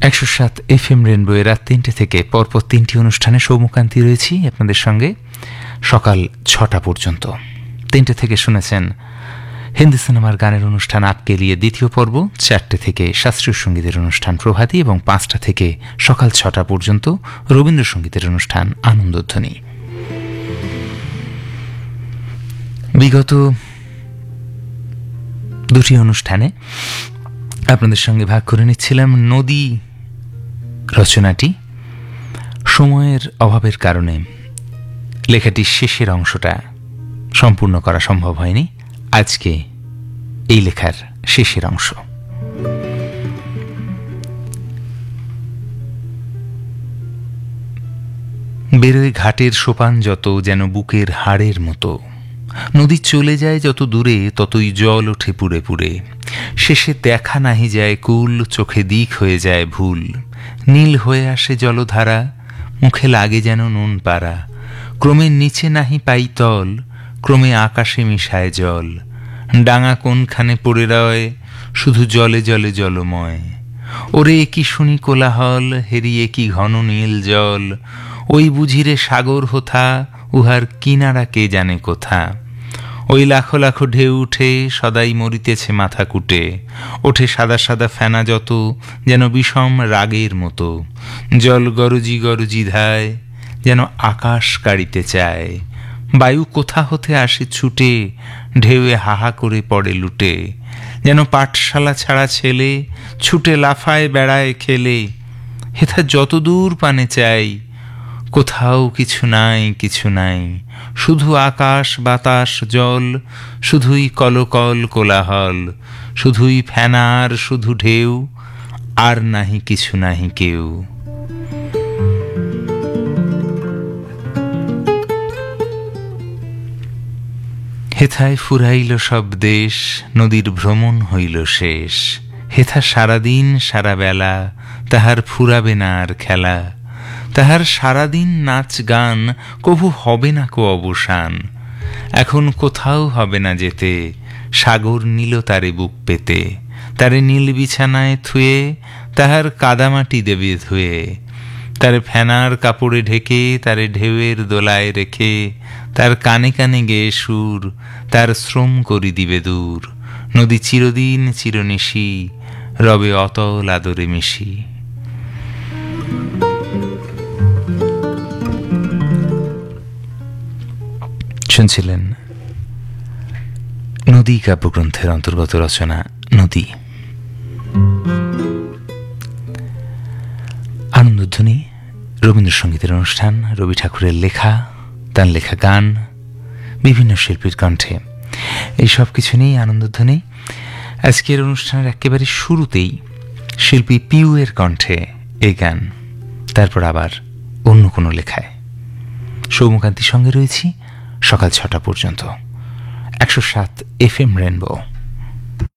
107 FM rainbow রাত 3টে থেকে পরপর 3টি অনুষ্ঠানে সৌমকান্তি রয়েছি আপনাদের সঙ্গে সকাল 6টা পর্যন্ত। 3টে থেকে শুনেছেন হিন্দি সিনেমার গানের অনুষ্ঠান আপকে লিয়ে দ্বিতীয় পর্ব, 4টে থেকে শাস্ত্রীয় সঙ্গীতের অনুষ্ঠান প্রভাতী এবং 5টা থেকে সকাল 6টা পর্যন্ত রবীন্দ্রসঙ্গীতের অনুষ্ঠান আনন্দধ্বনি। বিগত দুটি অনুষ্ঠানে আপনাদের সঙ্গে ভাগ করে নিচ্ছিলাম নদী রচনাটি। সময়ের অভাবের কারণে লেখাটির শেষের অংশটা সম্পূর্ণ করা সম্ভব হয়নি। আজকে এই লেখার শেষের অংশ। বেরোয় ঘাটের সোপান যত, যেন বুকের হাড়ের মতো। নদী চলে যায় যত দূরে, ততই জল ওঠে পুড়ে পুড়ে। শেষে দেখা নাহি যায় কুল, চোখে দিক হয়ে যায় ভুল। নীল হয়ে আসে জলধারা, মুখে লাগে যেন নুন পাড়া। ক্রমে নিচে নাহি পাই তল, ক্রমে আকাশে মিশায় জল। ডাঙা কোনখানে পড়ে রয়, শুধু জলে জলে জলময়। ওরে কি শুনি কোলাহল, হেরিয়ে কি ঘন নীল জল। ওই বুঝিরে সাগর হোথা, উহার কিনারা কে জানে কোথা। ওই লাখো লাখো ঢেউ উঠে, সদাই মরিতেছে মাথা কুটে। ওঠে সাদা সাদা ফেনা যত, যেন বিষম রাগের মতো। জল গরজি গরজি ধায়, যেন আকাশ কাড়িতে চায়। বায়ু কোথা হতে আসে ছুটে, ঢেউয়ে হাহা করে পড়ে লুটে। যেন পাঠশালা ছাড়া ছেলে, ছুটে লাফায় বেড়ায় খেলে। হেথা যত দূর পানে চাই, কোথাও কিছু নাই কিছু নাই। শুধু আকাশ বাতাস জল, শুধুই কলকল কোলাহল। শুধুই ফেনার শুধু ঢেউ, আর নাহি কিছু নাহি কেউ। হেথায় ফুরাইল সব দেশ, নদীর ভ্রমণ হইল শেষ। হেথা সারাদিন সারা বেলা, তাহার ফুরাবে না আর খেলা। তাহার সারাদিন নাচ গান, কভু হবে না কো অবসান। এখন কোথাও হবে না যেতে, সাগর নিল তারে বুক পেতে। তারে নীল বিছানায় থুয়ে, তাহার কাদামাটি দেবে ধুয়ে। তারে ফেনার কাপড়ে ঢেকে, তারে ঢেউয়ের দোলায় রেখে। তার কানে কানে গেয়ে সুর, তার শ্রম করি দিবে দূর। নদী চিরদিন চিরনিশি, রবে অতল আদরে মিশি। শুনছিলেন নদী কাব্যগ্রন্থের অন্তর্গত রচনা নদী। আনন্দধ্বনি রবীন্দ্রসঙ্গীতের অনুষ্ঠান, রবি ঠাকুরের লেখা, তার লেখা গান, বিভিন্ন শিল্পীর কণ্ঠে, এই সব কিছু নিয়েই আনন্দধ্বনি। আজকের অনুষ্ঠানের একেবারে শুরুতেই শিল্পী পিউয়ের কণ্ঠে এই গান, তারপর আবার অন্য কোনো লেখায়। সৌমকান্তির সঙ্গে রয়েছি সকাল 6টা পর্যন্ত। 107 FM রেনবো।